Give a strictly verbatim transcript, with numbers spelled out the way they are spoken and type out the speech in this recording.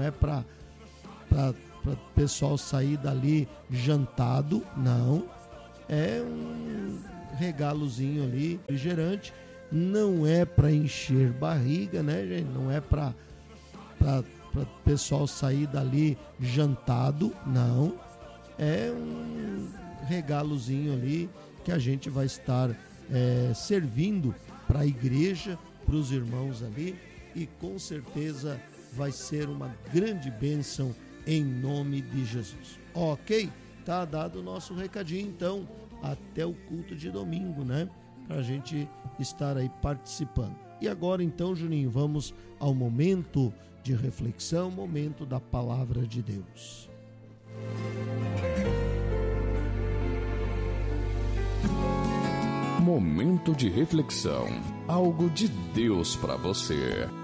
é para o pessoal sair dali jantado, não. É um regalozinho ali, refrigerante. Não é para encher barriga, né, gente? Não é para o pessoal sair dali jantado, não. É um regalozinho ali que a gente vai estar é, servindo para a igreja, para os irmãos ali, e com certeza vai ser uma grande bênção em nome de Jesus. Ok? Tá dado o nosso recadinho, então, até o culto de domingo, né? Para a gente estar aí participando. E agora, então, Juninho, vamos ao momento de reflexão, momento da palavra de Deus. Momento de reflexão. Algo de Deus para você.